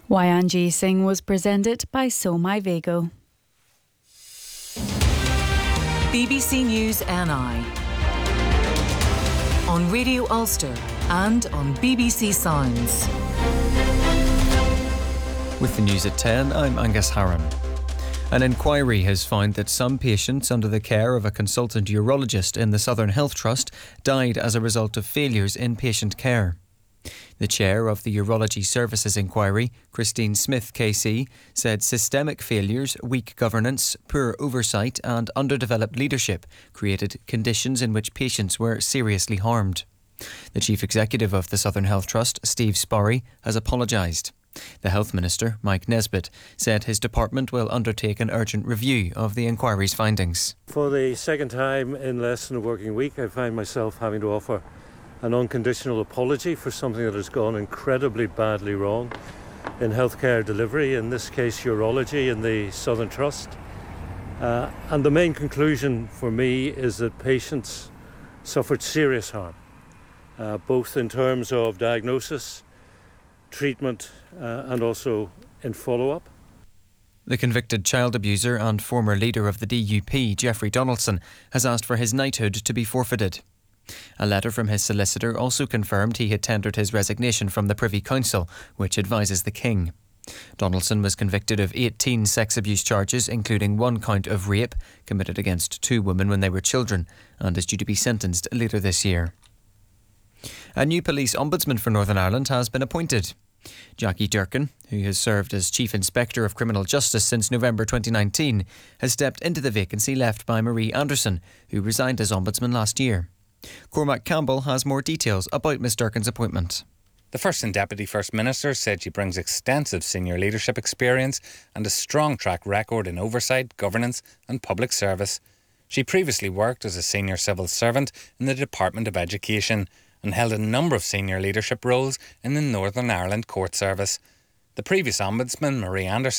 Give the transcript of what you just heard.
YNG Singh was presented by Somai Vego. BBC News NI on Radio Ulster and on BBC Sounds. With the news at 10, I'm Angus Harron. An inquiry has found that some patients under the care of a consultant urologist in the Southern Health Trust died as a result of failures in patient care. The chair of the Urology Services Inquiry, Christine Smith KC, said systemic failures, weak governance, poor oversight and underdeveloped leadership created conditions in which patients were seriously harmed. The Chief Executive of the Southern Health Trust, Steve Sparry, has apologised. The Health Minister, Mike Nesbitt, said his department will undertake an urgent review of the inquiry's findings. For the second time in less than a working week, I find myself having to offer an unconditional apology for something that has gone incredibly badly wrong in healthcare delivery, in this case urology in the Southern Trust. And the main conclusion for me is that patients suffered serious harm, both in terms of diagnosis, treatment and also in follow-up. The convicted child abuser and former leader of the DUP, Jeffrey Donaldson, has asked for his knighthood to be forfeited. A letter from his solicitor also confirmed he had tendered his resignation from the Privy Council, which advises the King. Donaldson was convicted of 18 sex abuse charges, including 1 count of rape committed against 2 women when they were children, and is due to be sentenced later this year. A new police ombudsman for Northern Ireland has been appointed. Jackie Durkin, who has served as Chief Inspector of Criminal Justice since November 2019, has stepped into the vacancy left by Marie Anderson, who resigned as Ombudsman last year. Cormac Campbell has more details about Ms Durkin's appointment. The First and Deputy First Minister said she brings extensive senior leadership experience and a strong track record in oversight, governance and public service. She previously worked as a senior civil servant in the Department of Education and held a number of senior leadership roles in the Northern Ireland Court Service. The previous Ombudsman, Marie Anderson,